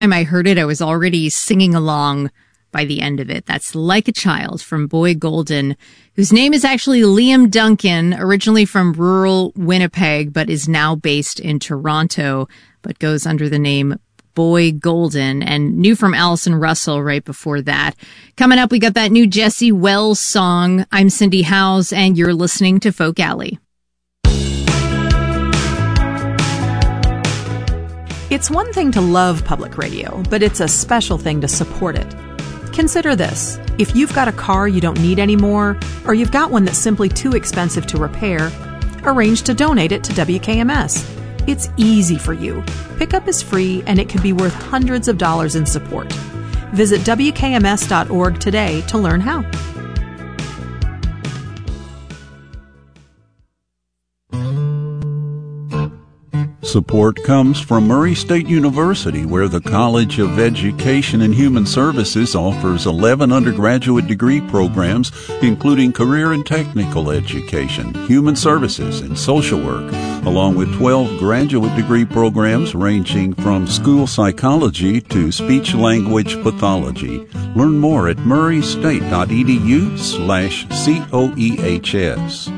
time I heard it, I was already singing along by the end of it. That's Like a Child from Boy Golden, whose name is actually Liam Duncan, originally from rural Winnipeg, but is now based in Toronto, but goes under the name Boy Golden, and new from Allison Russell right before that. Coming up, we got that new Jesse Wells song. I'm Cindy Howes, and you're listening to Folk Alley. It's one thing to love public radio, but it's a special thing to support it. Consider this. If you've got a car you don't need anymore, or you've got one that's simply too expensive to repair, arrange to donate it to WKMS. It's easy for you. Pickup is free, and it could be worth hundreds of dollars in support. Visit WKMS.org today to learn how. Support comes from Murray State University, where the College of Education and Human Services offers 11 undergraduate degree programs, including career and technical education, human services, and social work, along with 12 graduate degree programs ranging from school psychology to speech-language pathology. Learn more at murraystate.edu/COEHS.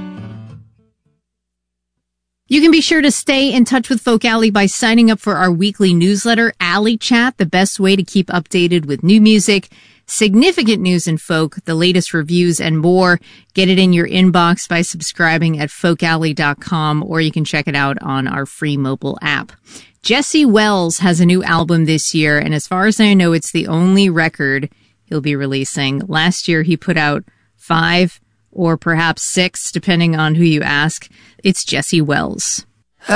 You can be sure to stay in touch with Folk Alley by signing up for our weekly newsletter, Alley Chat, the best way to keep updated with new music, significant news in folk, the latest reviews, and more. Get it in your inbox by subscribing at folkalley.com, or you can check it out on our free mobile app. Jesse Wells has a new album this year, and as far as I know, it's the only record he'll be releasing. Last year, he put out 5 or perhaps 6, depending on who you ask. It's Jesse Wells.